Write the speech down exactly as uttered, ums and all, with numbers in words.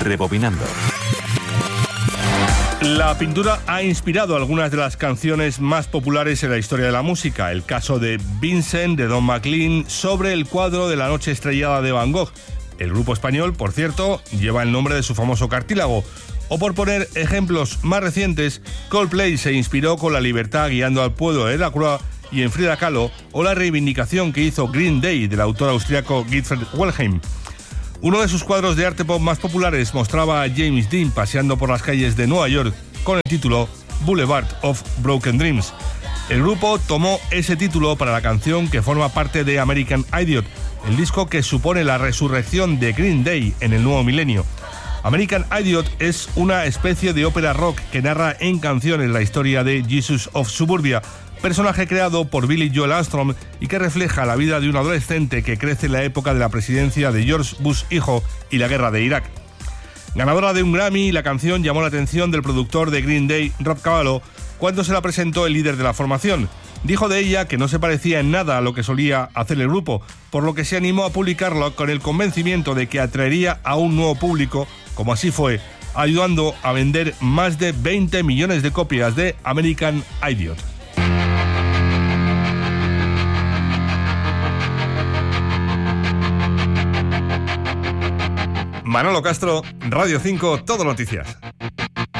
Rebobinando. La pintura ha inspirado algunas de las canciones más populares en la historia de la música. El caso de Vincent, de Don McLean, sobre el cuadro de La noche estrellada de Van Gogh. El grupo español, por cierto, lleva el nombre de su famoso cartílago. O por poner ejemplos más recientes, Coldplay se inspiró con La libertad guiando al pueblo de Delacroix y en Frida Kahlo, o la reivindicación que hizo Green Day del autor austriaco Gottfried Wilhelm. Uno de sus cuadros de arte pop más populares mostraba a James Dean paseando por las calles de Nueva York con el título Boulevard of Broken Dreams. El grupo tomó ese título para la canción que forma parte de American Idiot, el disco que supone la resurrección de Green Day en el nuevo milenio. American Idiot es una especie de ópera rock que narra en canciones la historia de Jesus of Suburbia, personaje creado por Billy Joel Armstrong y que refleja la vida de un adolescente que crece en la época de la presidencia de George Bush hijo y la guerra de Irak. Ganadora de un Grammy, la canción llamó la atención del productor de Green Day, Rob Cavallo, cuando se la presentó el líder de la formación. Dijo de ella que no se parecía en nada a lo que solía hacer el grupo, por lo que se animó a publicarlo con el convencimiento de que atraería a un nuevo público, como así fue, ayudando a vender más de veinte millones de copias de American Idiot. Manolo Castro, Radio cinco, Todo Noticias.